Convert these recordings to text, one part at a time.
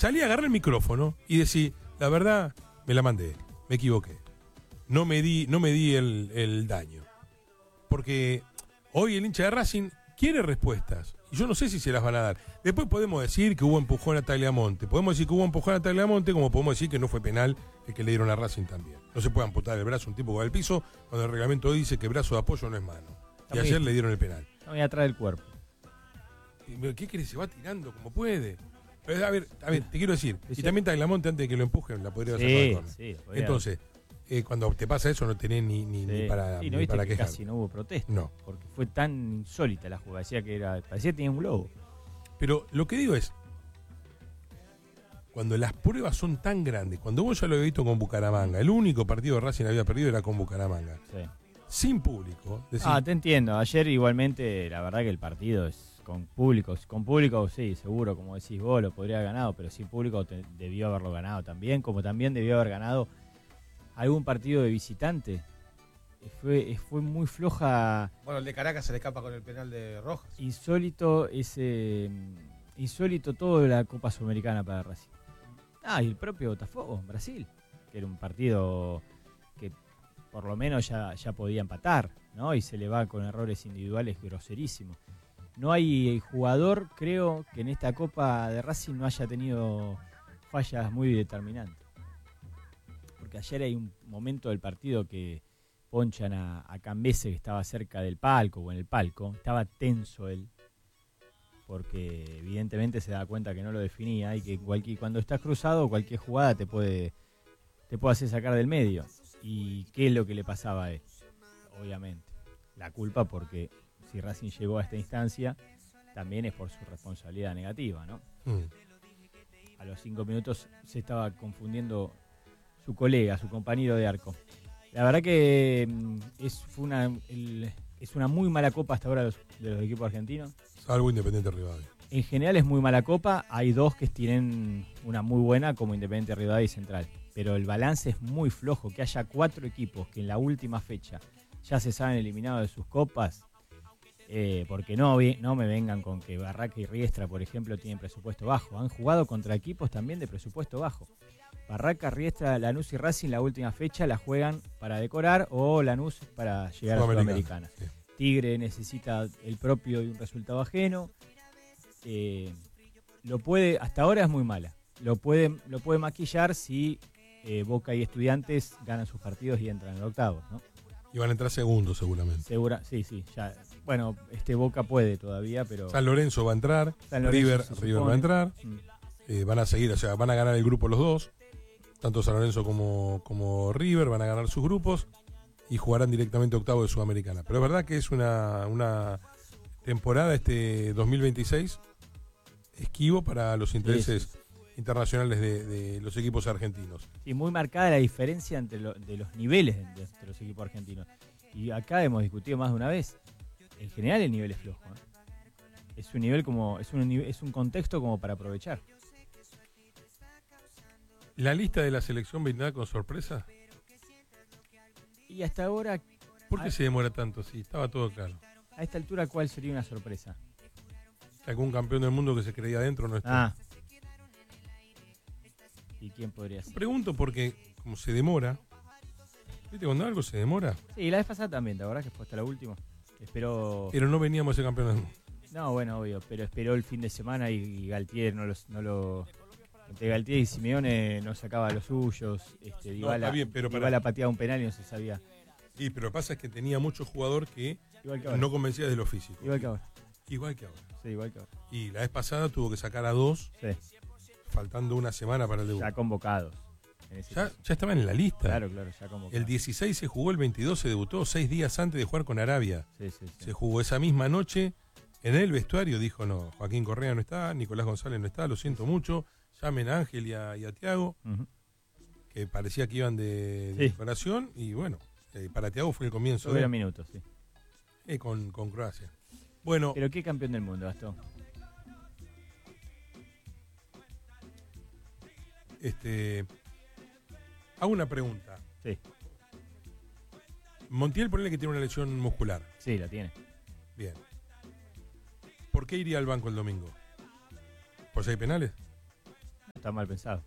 salí a agarrar el micrófono y decir, la verdad, me la mandé, me equivoqué. No me di el daño. Porque hoy el hincha de Racing quiere respuestas. Y yo no sé si se las van a dar. Después podemos decir que hubo empujón a Tagliamonte. Podemos decir que hubo empujón a Tagliamonte, como podemos decir que no fue penal el que le dieron a Racing también. No se puede amputar el brazo a un tipo que va al piso cuando el reglamento dice que brazo de apoyo no es mano. Y ayer le dieron el penal. No voy atrás del cuerpo. ¿Qué querés? Se va tirando como puede. Pero, a ver, te quiero decir. Y también Tagliamonte, antes de que lo empujen, la podría hacer de córner. Sí, entonces, cuando te pasa eso, no tenés ni para, sí, ¿no ni viste para que quejar. casi no hubo protesta? No. Porque fue tan insólita la jugada. Parecía que tenía un globo. Pero lo que digo es, cuando las pruebas son tan grandes, cuando vos ya lo habías visto con Bucaramanga, el único partido de Racing había perdido era con Bucaramanga. Sí. Sin público. Te entiendo. Ayer igualmente, la verdad que el partido es con público, sí, seguro, como decís vos, lo podría haber ganado, pero sin público debió haberlo ganado también, como también debió haber ganado algún partido de visitante. Fue muy floja. Bueno, el de Caracas se le escapa con el penal de Rojas. Insólito todo de la Copa Sudamericana para Racing. Y el propio Botafogo, Brasil, que era un partido que por lo menos ya podía empatar, ¿no? Y se le va con errores individuales groserísimos. No hay jugador, creo, que en esta Copa de Racing no haya tenido fallas muy determinantes. Porque ayer hay un momento del partido que ponchan a Cambese, que estaba cerca del palco o en el palco. Estaba tenso él, porque evidentemente se da cuenta que no lo definía y que cuando estás cruzado cualquier jugada te puede hacer sacar del medio. ¿Y qué es lo que le pasaba a él? Obviamente, la culpa porque si Racing llegó a esta instancia también es por su responsabilidad negativa, ¿no? A los 5 minutos se estaba confundiendo su colega, su compañero de arco. La verdad que es una muy mala copa hasta ahora de los equipos argentinos. Salvo Independiente Rivadavia. En general es muy mala copa. Hay dos que tienen una muy buena, como Independiente Rivadavia y Central. Pero el balance es muy flojo. Que haya 4 equipos que en la última fecha ya se saben eliminados de sus copas. Porque no me vengan con que Barraca y Riestra, por ejemplo, tienen presupuesto bajo. Han jugado contra equipos también de presupuesto bajo. Barraca, Riestra, Lanús y Racing la última fecha la juegan para decorar o Lanús para llegar a Sudamericana. Sí. Tigre necesita el propio y un resultado ajeno. Hasta ahora es muy mala. Lo puede maquillar si Boca y Estudiantes ganan sus partidos y entran en octavos, ¿no? Y van a entrar segundos seguramente. Sí, ya. Bueno, Boca puede todavía, pero... San Lorenzo va a entrar, River va a entrar, van a seguir, o sea, van a ganar el grupo los dos, tanto San Lorenzo como River van a ganar sus grupos y jugarán directamente octavo de Sudamericana. Pero es verdad que es una temporada 2026 esquivo para los intereses internacionales de los equipos argentinos. Y muy marcada la diferencia de los niveles de los equipos argentinos. Y acá hemos discutido más de una vez. En general el nivel es flojo, ¿eh? Es un nivel es un contexto como para aprovechar. ¿La lista de la selección vendrá con sorpresa? Y hasta ahora... ¿Por qué se demora tanto? Sí, estaba todo claro. A esta altura, ¿cuál sería una sorpresa? ¿Algún campeón del mundo que se creía adentro no está? ¿Y quién podría ser? Pregunto porque, como se demora... ¿Viste cuando algo se demora? Sí, la vez pasada también, ¿te acordás que fue hasta la última? Pero no veníamos a ser campeón del mundo. No, bueno, obvio, pero esperó el fin de semana y Galtier entre Galtier y Simeone no sacaba los suyos, Dybala pateaba un penal y no se sabía. Sí, pero lo que pasa es que tenía mucho jugador que no convencía de lo físico. Igual que ahora. Sí, igual que ahora. Y la vez pasada tuvo que sacar a 2, faltando una semana para el debut. Ya convocados. Ya estaban en la lista. Claro, ya convocados. El 16 se jugó, el 22 se debutó, 6 días antes de jugar con Arabia. Sí. Se jugó esa misma noche. En el vestuario dijo, no, Joaquín Correa no está, Nicolás González no está, lo siento mucho. Llamen a Ángel y a Thiago, que parecía que iban de decoración. Y bueno, para Thiago fue el comienzo. Tuvieron minutos, sí. Con Croacia. Bueno. ¿Pero qué campeón del mundo, Gastón? Hago una pregunta. Sí. Montiel, ponele que tiene una lesión muscular. Sí, la tiene. Bien. ¿Por qué iría al banco el domingo? ¿Por si hay penales? está mal pensado.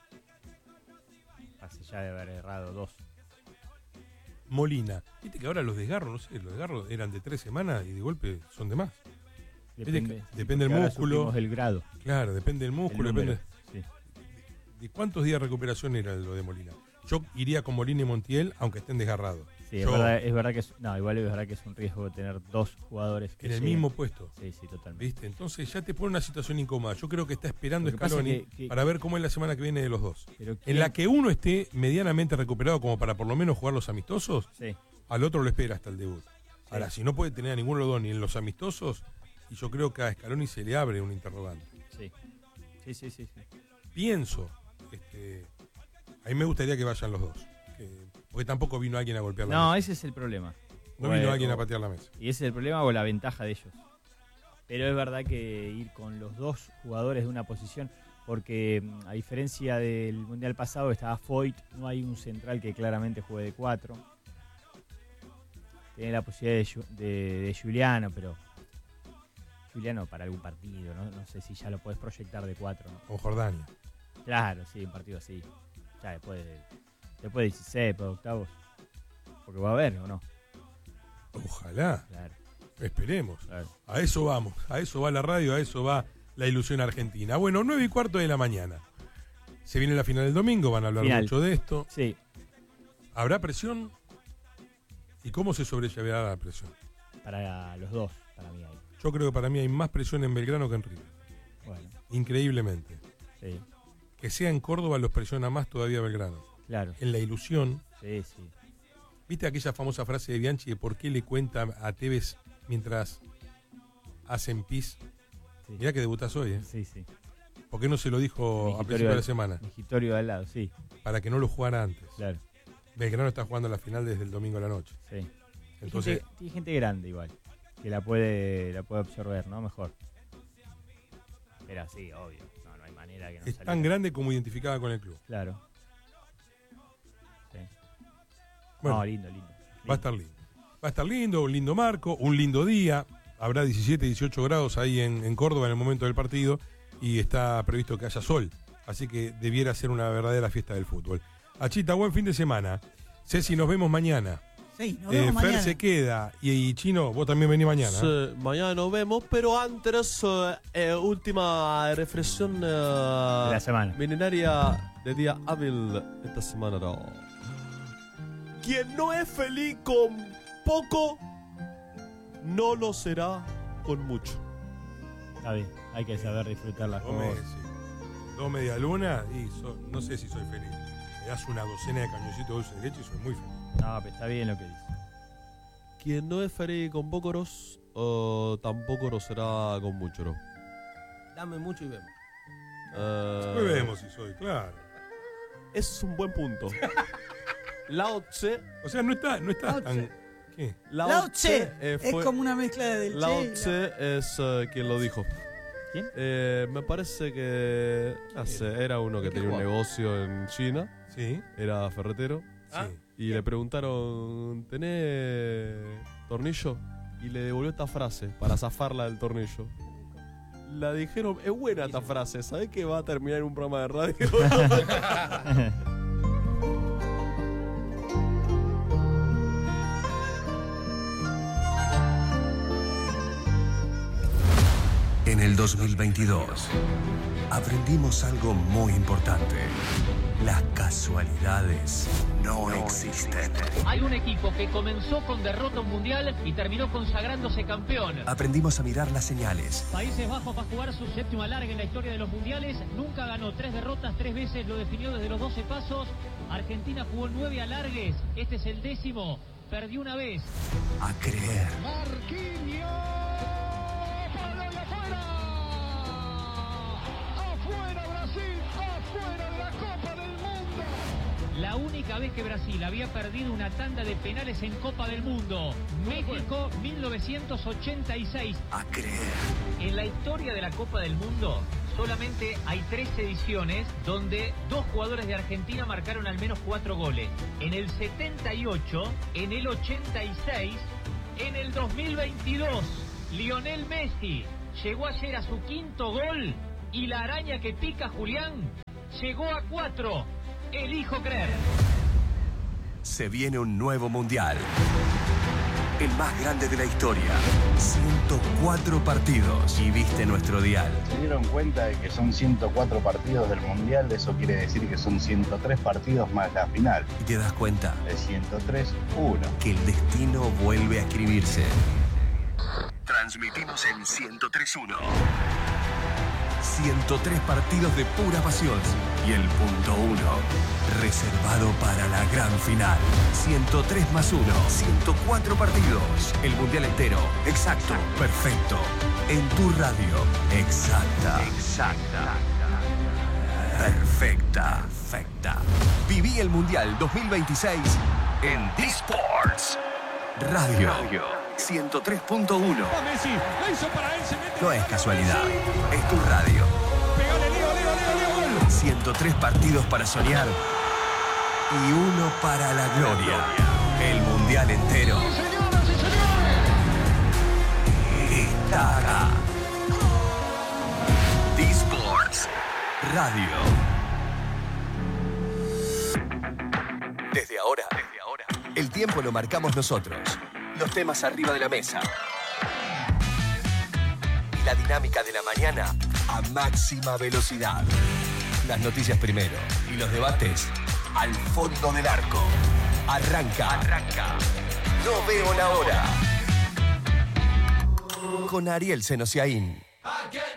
Hace ya de haber errado 2. Molina. Viste que ahora los desgarros, no sé, los desgarros eran de 3 semanas y de golpe son de más. Depende del músculo. Del grado. Claro, depende del músculo, depende. Sí. ¿De cuántos días de recuperación era lo de Molina? Yo iría con Molina y Montiel, aunque estén desgarrados. Sí, es verdad que igual es verdad que es un riesgo tener 2 jugadores que en el lleguen. mismo puesto. Sí, totalmente. ¿Viste? Entonces ya te pone una situación incómoda. Yo creo que está esperando Lo que pasa Scaloni que para ver cómo es la semana que viene de los dos. Pero En la que uno esté medianamente recuperado como para por lo menos jugar los amistosos, Sí. al otro lo espera hasta el debut. Sí. Ahora, si no puede tener a ninguno de los dos ni en los amistosos, y yo creo que a Scaloni se le abre un interrogante. Sí. Pienso, a mí me gustaría que vayan los dos. Porque tampoco vino alguien a golpear la No, mesa. ese es el problema. No vino alguien a patear la mesa. Y ese es el problema o la ventaja de ellos. Pero es verdad que ir con los 2 jugadores de una posición, porque a diferencia del Mundial pasado estaba Foyt, no hay un central que claramente juegue de 4. Tiene la posibilidad de Giuliano, pero Giuliano para algún partido, no sé si ya lo puedes proyectar de 4, ¿no? Con Jordania. Claro, sí, un partido así. Ya después de 16, después de octavos. Porque va a haber, ¿o no? Ojalá. Claro. Esperemos. Claro. A eso vamos. A eso va la radio, a eso va la ilusión argentina. Bueno, 9:15 de la mañana. Se viene la final del domingo, van a hablar mucho de esto. Sí. ¿Habrá presión? ¿Y cómo se sobrellevará la presión? Para los dos, para mí hay. Yo creo que para mí hay más presión en Belgrano que en River. Bueno. Increíblemente. Sí. Que sea en Córdoba los presiona más todavía Belgrano. Claro. En la ilusión. Sí. ¿Viste aquella famosa frase de Bianchi de por qué le cuenta a Tevez mientras hacen pis? Sí. Mirá que debutás hoy, ¿eh? Sí. ¿Por qué no se lo dijo a principio de la semana? Migitorio de al lado, sí. Para que no lo jugara antes. Claro. Belgrano está jugando la final desde el domingo a la noche. Sí. Entonces, Tiene gente grande igual, que la puede absorber, ¿no? Mejor. Pero sí, obvio. No hay manera que no es salga. tan grande como identificada con el club. Claro. Sí. Bueno, no, lindo. Va a estar lindo. Va a estar lindo, un lindo marco, un lindo día. Habrá 17, 18 grados ahí en Córdoba en el momento del partido y está previsto que haya sol. Así que debiera ser una verdadera fiesta del fútbol. Achita, buen fin de semana. Ceci, nos vemos mañana. Sí, nos vemos mañana. Fer se queda y Chino, vos también venís mañana. Sí, mañana nos vemos, pero antes, última reflexión De la semana. milenaria de día hábil esta semana. No. Quien no es feliz con poco, no lo será con mucho. Está bien, hay que saber disfrutar las cosas. Dos media luna y no sé si soy feliz. Me das una docena de cañoncitos de dulce de leche y soy muy feliz. No, pero está bien lo que dice. Quien no es feliz con pocoros, tampoco lo será con mucho. Dame mucho y vemos. Después vemos si soy, claro. Es un buen punto. Lao Tse. O sea, no está Lao tan... Tse. ¿Qué? Lao Tse. Es como una mezcla del Lao Che. Tse es quien lo dijo. ¿Quién? Me parece que era uno que tenía un negocio en China. Sí. Era ferretero. Sí. Y le preguntaron, ¿tenés tornillo? Y le devolvió esta frase para zafarla del tornillo. La dijeron, es buena esta frase, ¿sabés que va a terminar en un programa de radio? En el 2022 aprendimos algo muy importante. Las casualidades no existen. Hay un equipo que comenzó con derrota mundial y terminó consagrándose campeón. Aprendimos a mirar las señales. Países Bajos va a jugar su séptimo alargue en la historia de los mundiales. Nunca ganó 3 derrotas, 3 veces lo definió desde los 12 pasos. Argentina jugó 9 alargues. Este es el 10º. Perdió una vez. A creer. Marquinhos. ¡Para y afuera! ¡Afuera Brasil! ¡Afuera de la Copa del Mundo! La única vez que Brasil había perdido una tanda de penales en Copa del Mundo. México 1986. A creer. En la historia de la Copa del Mundo solamente hay 3 ediciones donde 2 jugadores de Argentina marcaron al menos 4 goles. En el 78, en el 86, en el 2022. Lionel Messi llegó ayer a su 5º gol y la araña que pica Julián llegó a 4. Elijo creer. Se viene un nuevo mundial. El más grande de la historia. 104 partidos. Y viste nuestro dial. Se dieron cuenta de que son 104 partidos del mundial. Eso quiere decir que son 103 partidos más la final. Y te das cuenta de 103-1. Que el destino vuelve a escribirse. Transmitimos en 103.1. 103 partidos de pura pasión. Y el punto 1, reservado para la gran final. 103 más 1, 104 partidos. El mundial entero. Exacto. Perfecto. En tu radio. Exacta. Perfecta. Viví el mundial 2026 en D-Sports Radio 103.1. No es casualidad, es tu radio. 103 partidos para soñar y uno para la gloria. El mundial entero está acá. D-Sports Radio. Desde ahora, el tiempo lo marcamos nosotros. Los temas arriba de la mesa. Y la dinámica de la mañana a máxima velocidad. Las noticias primero y los debates al fondo del arco. Arranca. No veo la hora. Con Ariel Senosiaín.